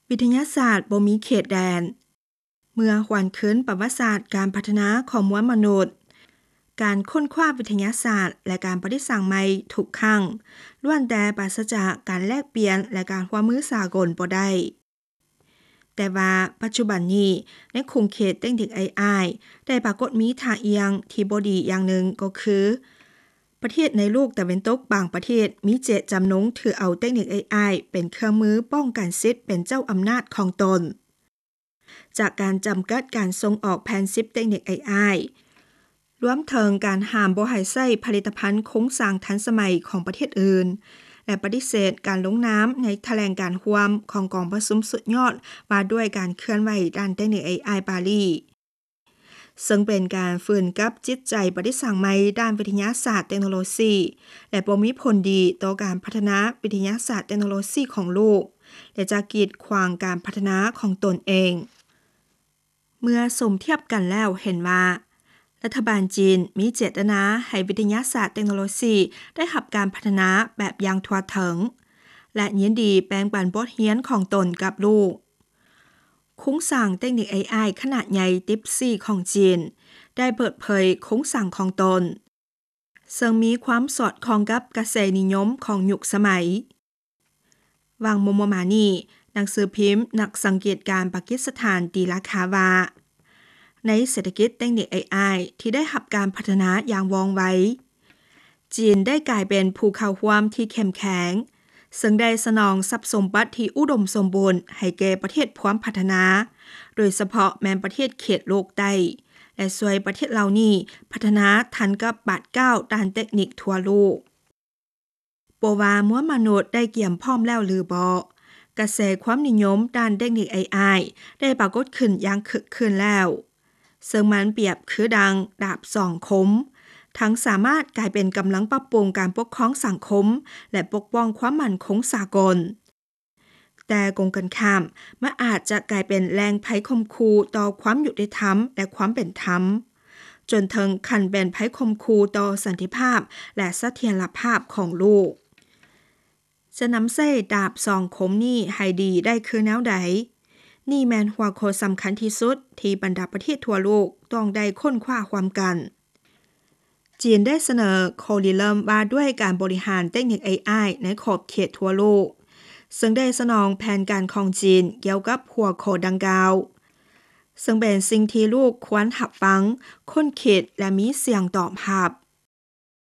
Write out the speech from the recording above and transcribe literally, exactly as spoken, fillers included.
วิทยาศาสตร์บ่มีเขตแดนเมื่อหวนคืนประวัติศาสตร์การพัฒนาของมวลมนุษย์การค้นคว้าวิทยาศาสตร์และการประดิษฐ์สร้างใหม่ทุกครั้งล้วนแต่ปราศจากการแลกเปลี่ยนและการร่วมมือสากลบ่ได้แต่ว่าปัจจุบันนี้ในคุมเขตเทคนิค เอ ไอ ได้ปรากฏมีท่าเอียงที่บ่ดีอย่างหนึ่งก็คือประเทศในโลกตะวันตกบางประเทศมีเจตจำนงถือเอาเทคนิค เอ ไอ เป็นเครื่องมือป้องกันสิทธิ์เป็นเจ้าอำนาจของตนจากการจำกัดการส่งออกแผนสิบเทคนิค เอ ไอ รวมถึงการห้ามบ่ให้ใช้ผลิตภัณฑ์โครงสร้างทันสมัยของประเทศอื่นและปฏิเสธการลงนามในแถลงการณ์ร่วมของกองประชุมสุดยอดว่าด้วยการเคลื่อนไหวด้านเทคนิค เอ ไอ ปารีสซึ่งเป็นการฝืนกับจิตใจประดิษฐ์สร้างใหม่ด้านวิทยาศาสตร์เทคโนโลยีและบ่มีผลดีต่อการพัฒนาวิทยาศาสตร์เทคโนโลยีของโลกและจะกีดขวางการพัฒนาของตนเองเมื่อสมเทียบกันแล้วเห็นว่ารัฐบาลจีนมีเจตนาให้วิทยาศาสตร์เทคโนโลยีได้รับการพัฒนาแบบอย่างทั่วถึงและยินดีแบ่งปันบทเรียนของตนกับลูกโครงสร้างเทคนิค เอ ไอ ขนาดใหญ่ดิปซี่ของจีนได้เปิดเผยโครงสร้างของตนซึ่งมีความสอดคล้องกับกระแสนิยมของยุคสมัยวางโมโมมานี่หนังสือพิมพ์นักสังเกตการณ์ปากีสถานตีราคาว่าในเศรษฐกิจเทคนิค เอ ไอ ที่ได้รับการพัฒนาอย่างว่องไวจีนได้กลายเป็นภูเขาร่วมที่เข้มแข็งซึ่งได้สนองทรัพย์สมบัติที่อุดมสมบูรณ์ให้แก่ประเทศพร้อมพัฒนาโดยเฉพาะแม้ประเทศเขตโลกใต้และช่วยประเทศเหล่านี้พัฒนาทันกับบาดก้าวด้านเทคนิคทั่วโลกบ่ว่ามวลมนุษย์ได้เกี่ยมพร้อมแล้วหรือบ่กระแสความนิยมด้านเทคนิค เอ ไอ ได้ปรากฏขึ้นอย่างคึกคืนแล้วซึ่งมันเปรียบคือดังดาบสองคมทั้งสามารถกลายเป็นกำลังปรับปรุงการปกครองสังคมและปกป้องความมั่นคงสากลแต่กงกันข้ามมันอาจจะกลายเป็นแรงภัยคมคูต่อความยุติธรรมและความเป็นธรรมจนถึงขั้นเป็นภัยคมคูต่อสันติภาพและเสถียรภาพของโลกจะนำใช้ดาบสองคมนี้ให้ดีได้คือแนวใดนี่แม่นหัวข้อสำคัญที่สุดที่บรรดาประเทศทั่วโลกต้องได้ค้นคว้าความกันจีนได้เสนอโคริเลิมว่าด้วยการบริหารเทคนิค เอ ไอ ในขอบเขตทั่วโลกซึ่งได้สนองแผนการของจีนเกี่ยวกับหัวข้อดังกล่าวซึ่งเป็นสิ่งที่ลูกควรรับฟังค้นคิดและมีเสียงตอบรับ